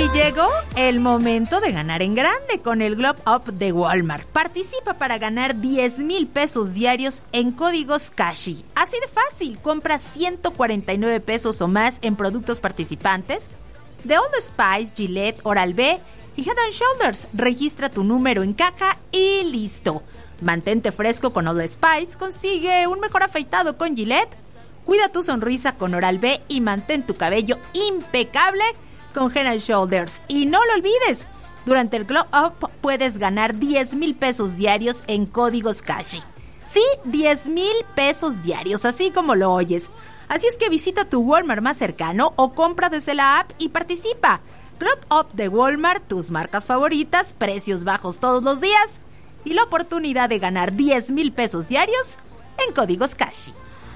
llegó el momento de ganar en grande con el Globe Up de Walmart. Participa para ganar 10,000 pesos diarios en códigos Kashi. Así de fácil, compra 149 pesos o más en productos participantes de Old Spice, Gillette, Oral-B y Head & Shoulders. Registra tu número en caja y listo. Mantente fresco con Old Spice, consigue un mejor afeitado con Gillette, cuida tu sonrisa con Oral-B y mantén tu cabello impecable con Head & Shoulders. Y no lo olvides, durante el Glow Up puedes ganar 10,000 pesos diarios en códigos Kashi. Sí, 10,000 pesos diarios, así como lo oyes. Así es que visita tu Walmart más cercano o compra desde la app y participa. Glow Up de Walmart, tus marcas favoritas, precios bajos todos los días y la oportunidad de ganar 10,000 pesos diarios en códigos Kashi.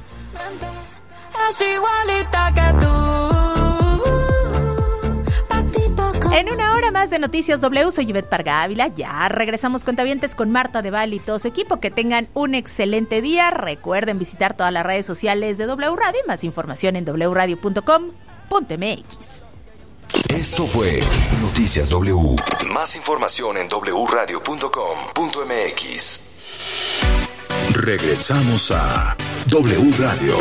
Es igualita que tú. En una hora más de Noticias W, soy Ivette Parga Ávila. Ya regresamos cuentavientes con Marta de Val y todo su equipo. Que tengan un excelente día. Recuerden visitar todas las redes sociales de W Radio y más información en wradio.com.mx. Esto fue Noticias W. Más información en wradio.com.mx. Regresamos a W Radio.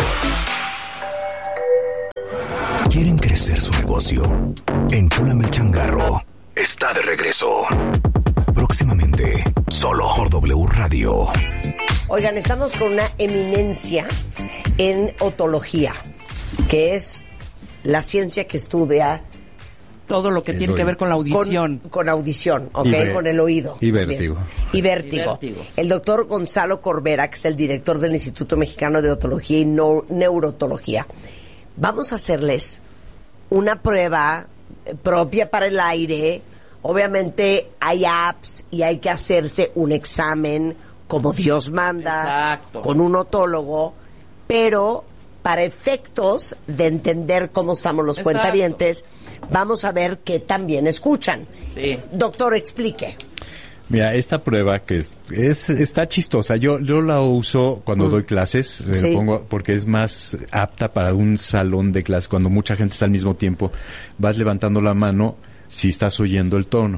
¿Quieren crecer su negocio? Enchúlame el changarro. Está de regreso. Próximamente, solo por W Radio. Oigan, estamos con una eminencia en otología, que es la ciencia que estudia todo lo que tiene que ver con la audición. Con audición, ¿ok? Con el oído. Y vértigo. Y vértigo. El doctor Gonzalo Corbera, que es el director del Instituto Mexicano de Otología y Neurotología. Vamos a hacerles una prueba propia para el aire. Obviamente hay apps y hay que hacerse un examen como Dios manda. Exacto. Con un otólogo, pero para efectos de entender cómo estamos los cuentavientes, vamos a ver qué tan bien escuchan. Sí. Doctor, explique. Mira, esta prueba que está chistosa. Yo la uso cuando doy clases, sí. Lo pongo porque es más apta para un salón de clases. Cuando mucha gente está al mismo tiempo, vas levantando la mano si estás oyendo el tono.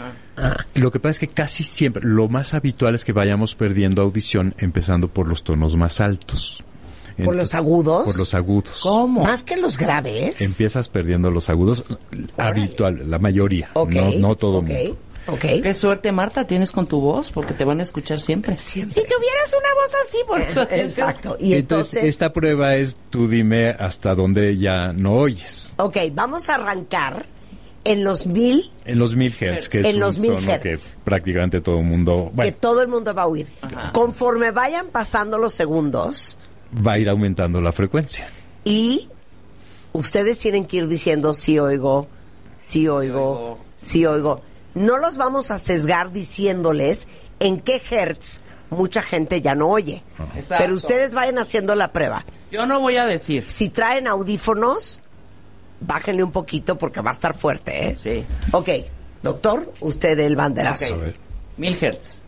Lo que pasa es que casi siempre, lo más habitual es que vayamos perdiendo audición empezando por los tonos más altos. ¿Por los agudos? Por los agudos. ¿Cómo? ¿Más que los graves? Empiezas perdiendo los agudos, habitual, la mayoría, no todo el mundo. Okay. Qué suerte, Marta, tienes con tu voz, porque te van a escuchar siempre. Si tuvieras una voz así, por eso. Exacto. Y entonces, esta prueba es, tú dime hasta dónde ya no oyes. Ok, vamos a arrancar en los 1000. En los 1000 Hz, que es un tono que prácticamente todo el mundo... que todo el mundo va a oír. Ajá. Conforme vayan pasando los segundos, va a ir aumentando la frecuencia. Y ustedes tienen que ir diciendo sí oigo, sí oigo, sí oigo. No los vamos a sesgar diciéndoles en qué hertz mucha gente ya no oye. Exacto. Pero ustedes vayan haciendo la prueba. Yo no voy a decir. Si traen audífonos, bájenle un poquito porque va a estar fuerte, ¿eh? Sí. Ok, doctor, usted el banderazo. Okay. 1000 hertz.